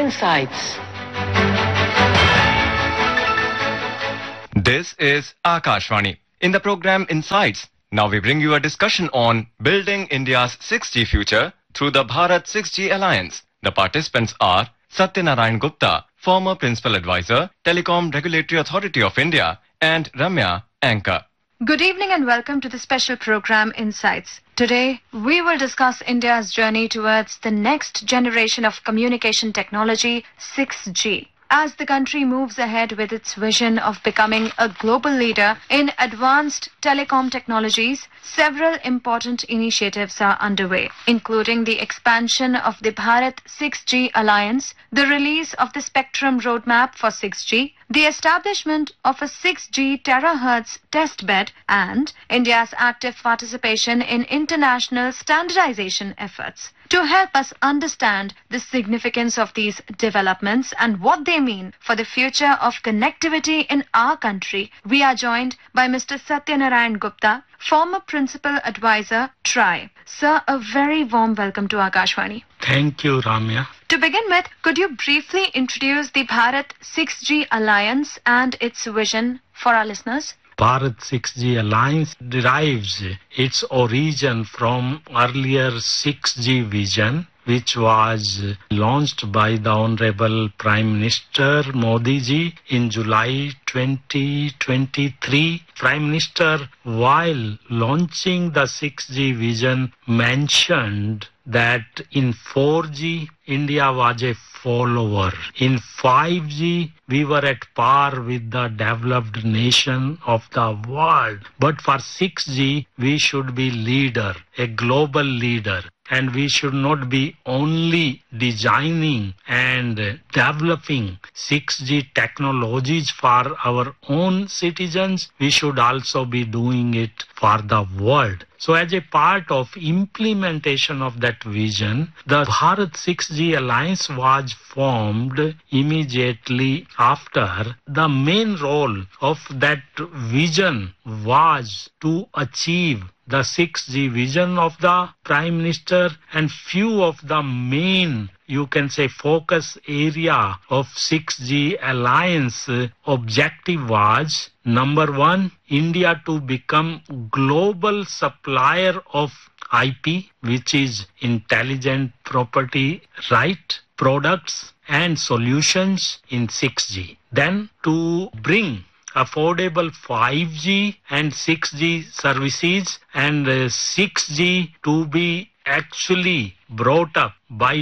Insights. This is Akashvani. In the program Insights, now we bring you a discussion on building India's 6G future through the Bharat 6G Alliance. The participants are Satyanarayan Gupta, former Principal Advisor, Telecom Regulatory Authority of India, and Ramya, anchor. Good evening and welcome to the special program Insights. Today, we will discuss India's journey towards the next generation of communication technology, 6G. As the country moves ahead with its vision of becoming a global leader in advanced telecom technologies, several important initiatives are underway, including the expansion of the Bharat 6G Alliance, the release of the Spectrum Roadmap for 6G, the establishment of a 6G terahertz testbed, and India's active participation in international standardization efforts. To help us understand the significance of these developments and what they mean for the future of connectivity in our country, we are joined by Mr. Satyanarayan Gupta, former Principal Advisor, TRAI. Sir, a very warm welcome to Akashvani. Thank you, Ramya. To begin with, could you briefly introduce the Bharat 6G Alliance and its vision for our listeners? Bharat 6G Alliance derives its origin from earlier 6G vision, which was launched by the Honorable Prime Minister Modi ji in July 2023. Prime Minister, while launching the 6G vision, mentioned that in 4G, India was a follower. In 5G, we were at par with the developed nation of the world. But for 6G, we should be leader, a global leader. And we should not be only designing and developing 6G technologies for our own citizens. We should also be doing it for the world. So as a part of implementation of that vision, the Bharat 6G Alliance was formed immediately after. The main role of that vision was to achieve the 6G vision of the Prime Minister, and few of the main, you can say, focus area of 6G Alliance objective was, number one, India to become global supplier of IP, which is intelligent property right, products and solutions in 6G. Then to bring affordable 5G and 6G services, and 6G to be actually brought up by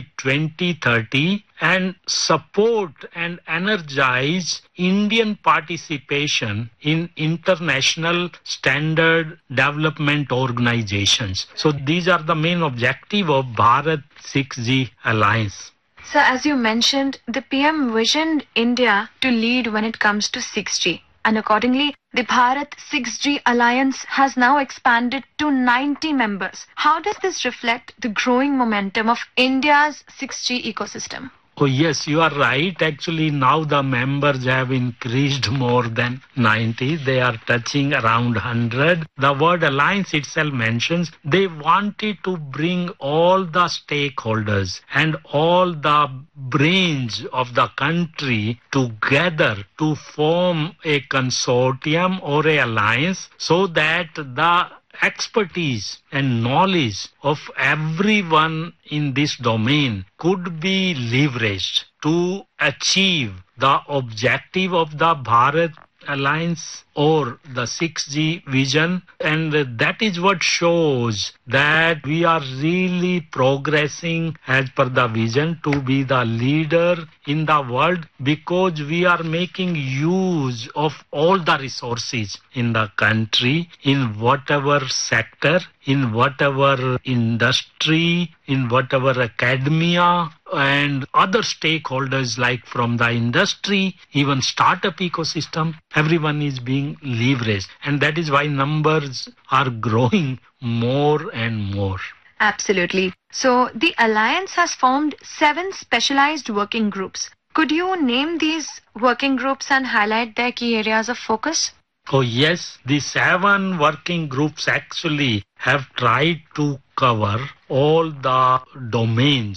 2030, and support and energize Indian participation in international standard development organizations. So these are the main objective of Bharat 6G Alliance. Sir, as you mentioned, the PM visioned India to lead when it comes to 6G. And accordingly, the Bharat 6G Alliance has now expanded to 90 members. How does this reflect the growing momentum of India's 6G ecosystem? Oh yes, you are right. Actually, now the members have increased more than 90. They are touching around 100. The word alliance itself mentions they wanted to bring all the stakeholders and all the brains of the country together to form a consortium or a alliance, so that the expertise and knowledge of everyone in this domain could be leveraged to achieve the objective of the Bharat Alliance or the 6G vision. And that is what shows that we are really progressing as per the vision to be the leader in the world, because we are making use of all the resources in the country, in whatever sector, in whatever industry, in whatever academia and other stakeholders, like from the industry, even startup ecosystem, everyone is being leveraged. And that is why numbers are growing more and more. Absolutely. So the Alliance has formed 7 specialized working groups. Could you name these working groups and highlight their key areas of focus? Oh yes, the 7 working groups actually have tried to cover all the domains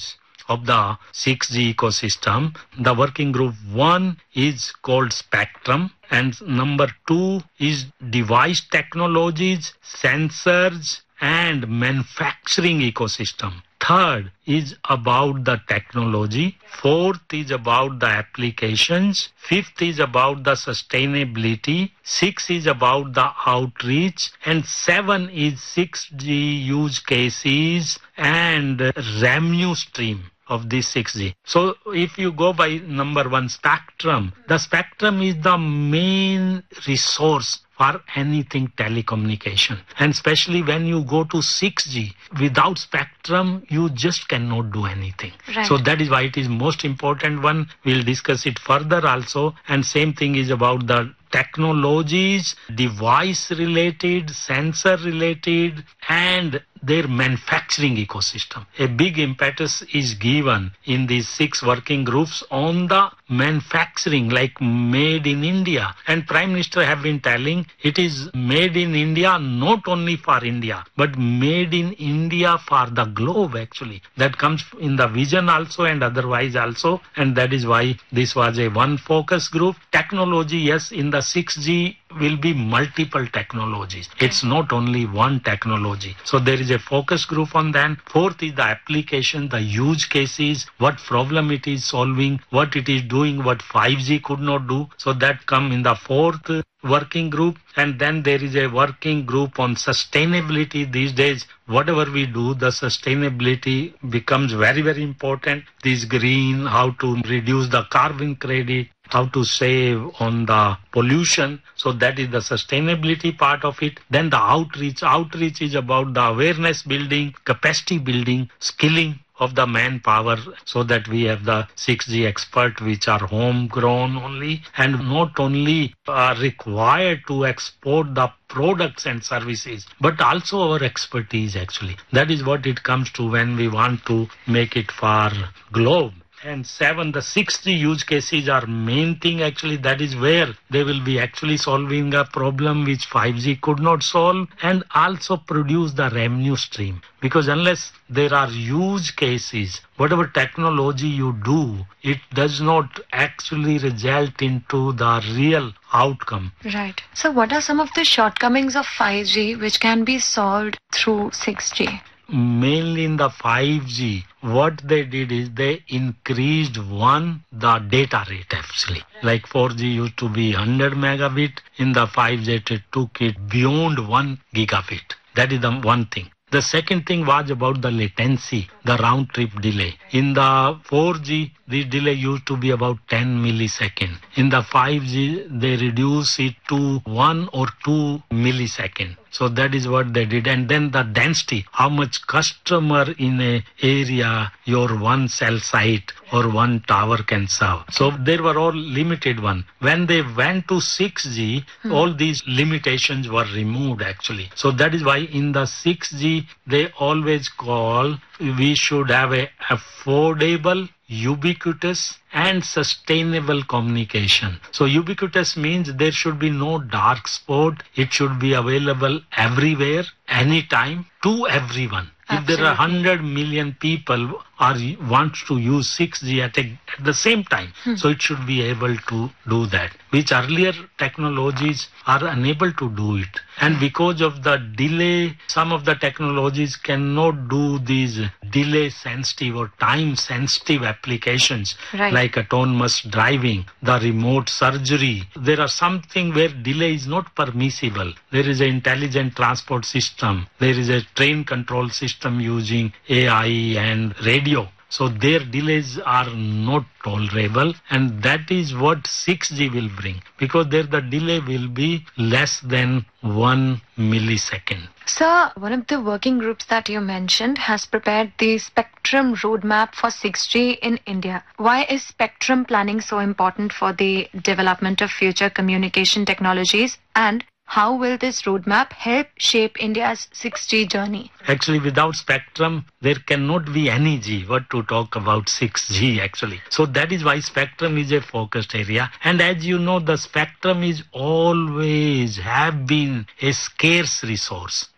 of the 6G ecosystem. The working group 1 is called Spectrum, and number 2 is device technologies, sensors and manufacturing ecosystem. Third is about the technology. Fourth is about the applications. Fifth is about the sustainability. Six is about the outreach. And 7 is 6G use cases and revenue stream of this 6G. So if you go by number 1, Spectrum, the Spectrum is the main resource for anything telecommunication. And especially when you go to 6G, without Spectrum, you just cannot do anything. Right. So that is why it is most important one. We'll discuss it further also. And same thing is about the technologies, device related, sensor related, and their manufacturing ecosystem. A big impetus is given in these 6 working groups on the manufacturing, like made in India. And Prime Minister have been telling it is made in India not only for India, but made in India for the globe actually. That comes in the vision also and otherwise also. And that is why this was a one focus group. Technology, yes, in the 6G will be multiple technologies. It's not only one technology. So there is a focus group on that. Fourth is the application, the use cases, what problem it is solving, what it is doing, what 5G could not do. So that come in the fourth working group. And then there is a working group on sustainability. These days, whatever we do, the sustainability becomes very, very important. This green, how to reduce the carbon credit, how to save on the pollution. So that is the sustainability part of it. Then the outreach. Outreach is about the awareness building, capacity building, skilling of the manpower, so that we have the 6G expert which are homegrown only and not only are required to export the products and services, but also our expertise actually. That is what it comes to when we want to make it for globe. And 7, the 6G use cases are main thing actually. That is where they will be actually solving a problem which 5G could not solve, and also produce the revenue stream. Because unless there are use cases, whatever technology you do, it does not actually result into the real outcome. Right. So what are some of the shortcomings of 5G which can be solved through 6G? Mainly in the 5G, what they did is they increased the data rate actually. Like 4G used to be 100 megabit, in the 5G it took it beyond 1 gigabit. That is the one thing. The second thing was about the latency, the round trip delay. In the 4G, the delay used to be about 10 milliseconds. In the 5G, they reduced it to 1 or 2 milliseconds. So that is what they did. And then the density, how much customer in a area your one cell site or one tower can serve. So there were all limited one. When they went to 6G, all these limitations were removed actually. So that is why in the 6G, they always call we should have a affordable, ubiquitous and sustainable communication. So ubiquitous means there should be no dark spot. It should be available everywhere, anytime, to everyone. Absolutely. If there are 100 million people want to use 6G at the same time, so it should be able to do that, which earlier technologies are unable to do it. And because of the delay, some of the technologies cannot do these delay sensitive or time sensitive applications, right, like autonomous driving, the remote surgery. There are something where delay is not permissible. There is an intelligent transport system. There is a train control system using AI and radio. So their delays are not tolerable, and that is what 6G will bring, because there the delay will be less than 1 millisecond. Sir, one of the working groups that you mentioned has prepared the Spectrum roadmap for 6G in India. Why is Spectrum planning so important for the development of future communication technologies, and how will this roadmap help shape India's 6G journey? Actually, without Spectrum, there cannot be any G. What to talk about 6G actually. So that is why Spectrum is a focused area. And as you know, the Spectrum is always have been a scarce resource.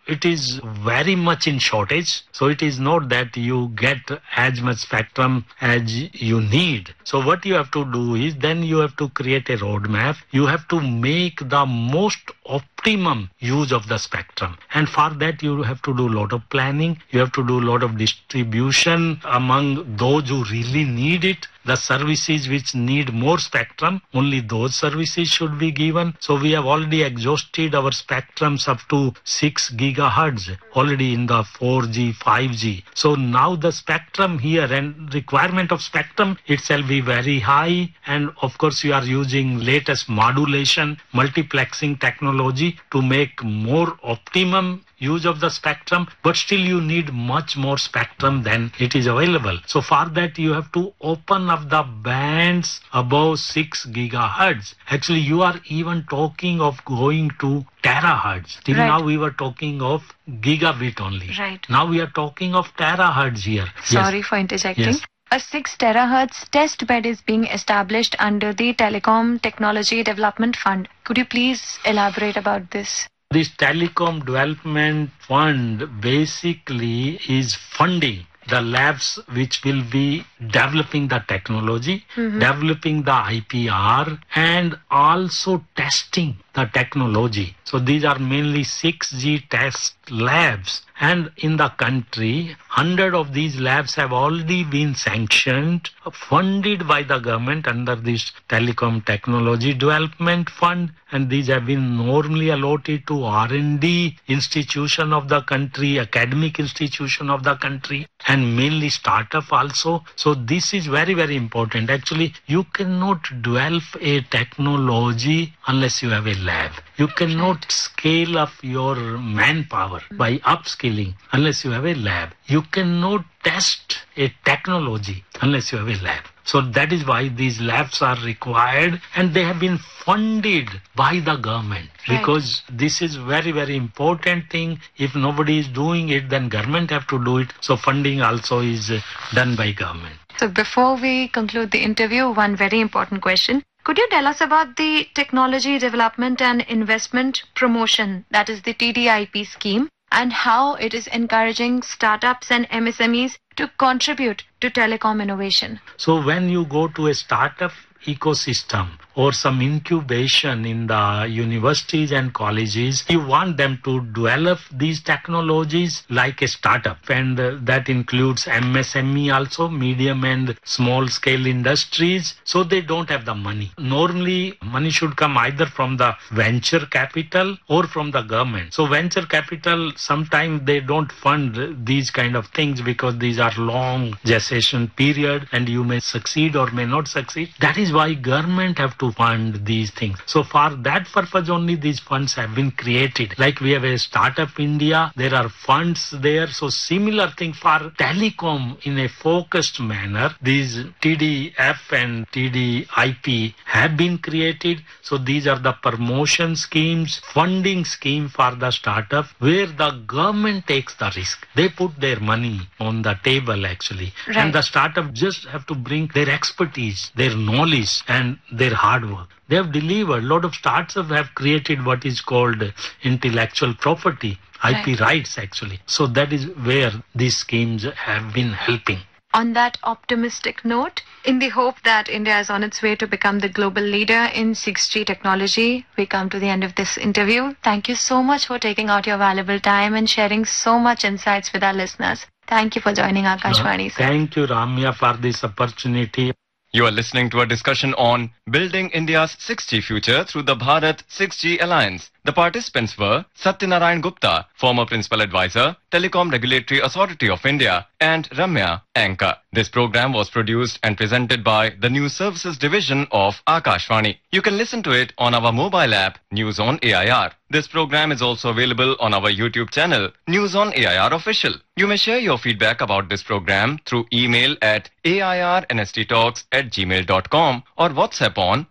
it is very much in shortage. So it is not that you get as much spectrum as you need. So what you have to do is then you have to create a roadmap. You have to make the most optimum use of the spectrum. And for that you have to do a lot of planning. You have to do a lot of distribution among those who really need it. The services which need more spectrum, only those services should be given. So we have already exhausted our spectrums up to 6 gigahertz already in the 4G, 5G. So now the spectrum here and requirement of spectrum itself be very high. And of course you are using latest modulation, multiplexing technology to make more optimum use of the spectrum, but still you need much more spectrum than it is available. So for that you have to open up the bands above 6 gigahertz. Actually you are even talking of going to terahertz. Till now we were talking of gigabit only. Right. Now we are talking of terahertz here. Sorry for interjecting. Yes. A 6 terahertz test bed is being established under the Telecom Technology Development Fund. Could you please elaborate about this? This Telecom Development Fund basically is funding the labs which will be developing the technology, developing the IPR, and also testing the technology. So these are mainly 6G test labs. And in the country, 100 of these labs have already been sanctioned, funded by the government under this Telecom Technology Development Fund. And these have been normally allotted to R&D institution of the country, academic institution of the country, and mainly startup also. So this is very, very important. Actually, you cannot develop a technology unless you have a lab. You cannot scale up your manpower by upskilling unless you have a lab. You cannot test a technology unless you have a lab. So that is why these labs are required, and they have been funded by the government. Because this is very, very important thing. If nobody is doing it, then government have to do it. So funding also is done by government. So before we conclude the interview, one very important question. Could you tell us about the Technology Development and Investment Promotion, that is the TDIP scheme, and how it is encouraging startups and MSMEs to contribute to telecom innovation? So when you go to a startup ecosystem or some incubation in the universities and colleges, you want them to develop these technologies like a startup, and that includes MSME also, medium and small scale industries. So they don't have the money. Normally money should come either from the venture capital or from the government. So venture capital, sometimes they don't fund these kind of things because these are long gestation period and you may succeed or may not succeed. That is why government have to fund these things. So for that purpose only these funds have been created. Like we have a Startup India, there are funds there. So similar thing for telecom in a focused manner. These TDF and TDIP have been created. So these are the promotion schemes, funding scheme for the startup where the government takes the risk. They put their money on the table actually. Right. And the startup just have to bring their expertise, their knowledge and their hard work. They have delivered. A lot of startups have created what is called intellectual property, IP rights actually. So that is where these schemes have been helping. On that optimistic note, in the hope that India is on its way to become the global leader in 6G technology, we come to the end of this interview. Thank you so much for taking out your valuable time and sharing so much insights with our listeners. Thank you for joining Akashvani. Thank you, Ramya, for this opportunity. You are listening to a discussion on building India's 6G future through the Bharat 6G Alliance. The participants were Satyanarayan Gupta, former Principal Advisor, Telecom Regulatory Authority of India, and Ramya, anchor. This program was produced and presented by the News Services Division of Akashvani. You can listen to it on our mobile app, News on AIR. This program is also available on our YouTube channel, News on AIR Official. You may share your feedback about this program through email at airnsttalks@gmail.com or WhatsApp on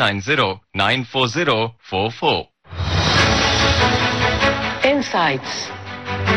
92890 94044. Insights.